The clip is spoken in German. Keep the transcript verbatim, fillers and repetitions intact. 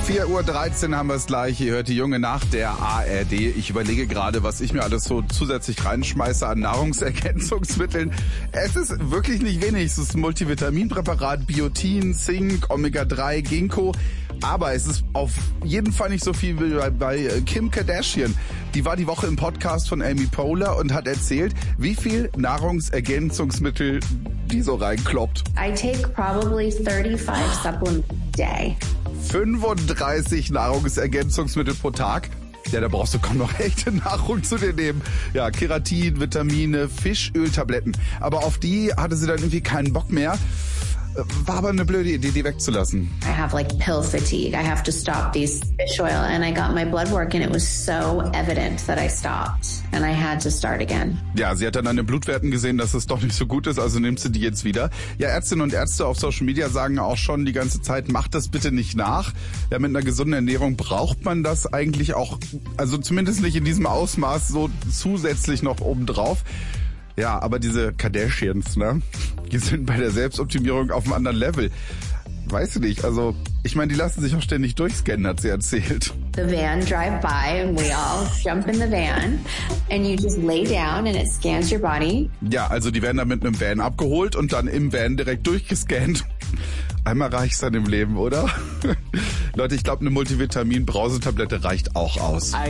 vier Uhr dreizehn haben wir es gleich. Ihr hört die junge Nacht der A R D. Ich überlege gerade, was ich mir alles so zusätzlich reinschmeiße an Nahrungsergänzungsmitteln. Es ist wirklich nicht wenig. Es ist ein Multivitaminpräparat, Biotin, Zink, Omega drei, Ginkgo. Aber es ist auf jeden Fall nicht so viel wie bei, bei Kim Kardashian. Die war die Woche im Podcast von Amy Poehler und hat erzählt, wie viel Nahrungsergänzungsmittel die so reinkloppt. I take probably thirty-five supplements a day. fünfunddreißig Nahrungsergänzungsmittel pro Tag. Ja, da brauchst du kaum noch echte Nahrung zu dir nehmen. Ja, Keratin, Vitamine, Fischöltabletten. Aber auf die hatte sie dann irgendwie keinen Bock mehr. War aber eine blöde Idee, die wegzulassen. I have like pill fatigue. I have to stop these fish oil. And I got my blood work and it was so evident that I stopped. And I had to start again. Ja, sie hat dann an den Blutwerten gesehen, dass es doch nicht so gut ist, also nimmt sie die jetzt wieder. Ja, Ärztinnen und Ärzte auf Social Media sagen auch schon die ganze Zeit, macht das bitte nicht nach. Ja, mit einer gesunden Ernährung braucht man das eigentlich auch, also zumindest nicht in diesem Ausmaß so zusätzlich noch obendrauf. Ja, aber diese Kardashians, ne, die sind bei der Selbstoptimierung auf einem anderen Level. Weiß ich nicht, also ich meine, die lassen sich auch ständig durchscannen, hat sie erzählt. The van drive by and we all jump in the van and you just lay down and it scans your body. Ja, also die werden dann mit einem Van abgeholt und dann im Van direkt durchgescannt. Einmal reich sein im Leben, oder? Leute, ich glaube, eine Multivitamin-Brausetablette reicht auch aus.